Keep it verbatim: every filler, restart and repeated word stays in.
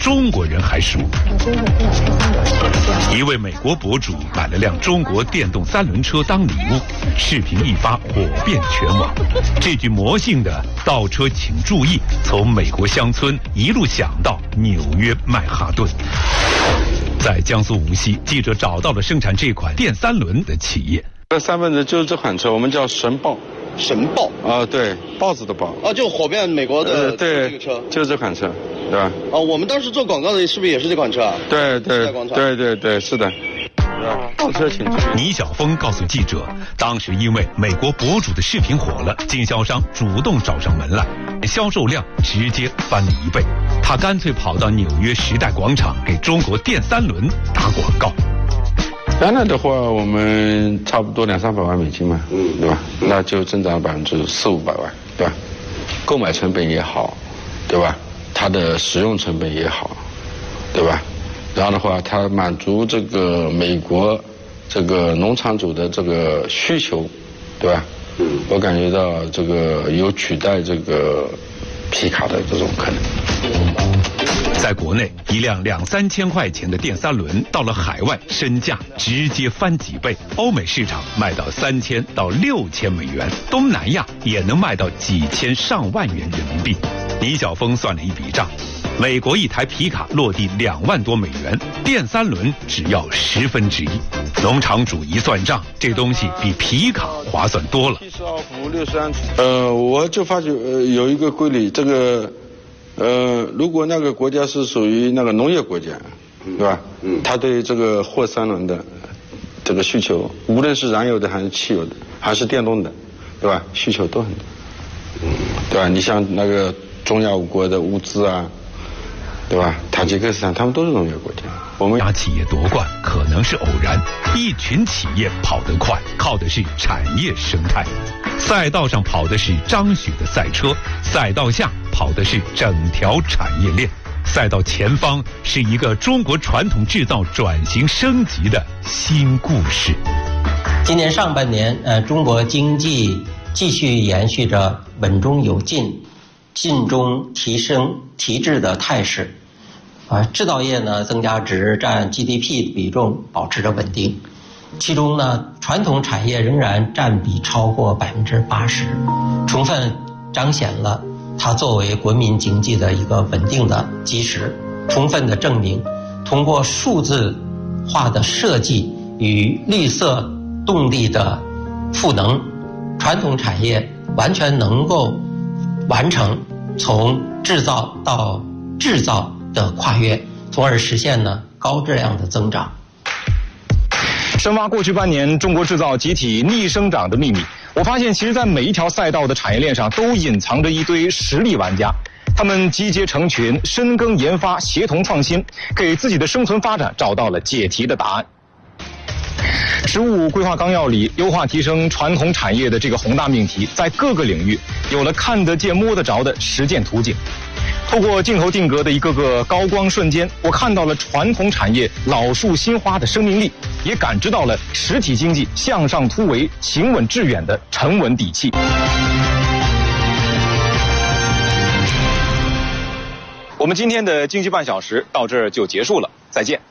中国人还熟。一位美国博主买了辆中国电动三轮车当礼物，视频一发火遍全网。这句魔性的倒车请注意，从美国乡村一路响到纽约曼哈顿。在江苏无锡，记者找到了生产这款电三轮的企业。 这三分之就是这款车，我们叫神豹。 神豹啊，对，豹子的豹啊，就火遍美国的、呃、 对这个车， 就是这款车，对吧？ 啊，我们当时做广告的是不是也是这款车啊？ 对对对对对，是的。倒车请注意。 倪晓峰告诉记者，当时因为美国博主的视频火了，经销商主动找上门来，销售量直接翻了一倍。他干脆跑到纽约时代广场给中国电三轮打广告。 原来的话，我们差不多两三百万美金嘛，嗯，对吧？那就增长百分之四五百万，对吧？购买成本也好，对吧？它的使用成本也好，对吧？然后的话，它满足这个美国这个农场主的这个需求，对吧？嗯，我感觉到这个有取代这个皮卡的这种可能。 在国内，一辆两三千块钱的电三轮，到了海外身价直接翻几倍。欧美市场卖到三千到六千美元，东南亚也能卖到几千上万元人民币。倪晓峰算了一笔账，美国一台皮卡落地两万多美元，电三轮只要十分之一。农场主一算账，这东西比皮卡划算多了。 七十二伏六十安。呃，我就发觉呃有一个规律，这个。呃，如果那个国家是属于那个农业国家，对吧？嗯，他对这个货三轮的这个需求，无论是燃油的还是汽油的，还是电动的，对吧？需求都很大，嗯，对吧？你像那个中亚五国的乌兹啊，对吧？塔吉克斯坦，他们都是农业国家。我们家企业夺冠可能是偶然，一群企业跑得快，靠的是产业生态。赛道上跑的是张雪的赛车，赛道下跑的是整条产业链，赛道前方是一个中国传统制造转型升级的新故事。 今年上半年，呃，中国经济继续延续着稳中有进、进中提升、提质的态势。啊，制造业呢增加值占 G D P 的比重保持着稳定，其中呢传统产业仍然占比超过百分之八十，充分彰显了它作为国民经济的一个稳定的基石，充分的证明通过数字化的设计与绿色动力的赋能，传统产业完全能够完成从制造到制造的跨越，从而实现呢高质量的增长。 深挖过去半年中国制造集体逆生长的秘密，我发现其实在每一条赛道的产业链上都隐藏着一堆实力玩家，他们集结成群，深耕研发，协同创新，给自己的生存发展找到了解题的答案。十五规划纲要里优化提升传统产业的这个宏大命题，在各个领域有了看得见摸得着的实践途径。透过镜头定格的一个个高光瞬间，我看到了传统产业老树新花的生命力，也感知到了实体经济向上突围、行稳致远的沉稳底气。我们今天的经济半小时到这儿就结束了，再见。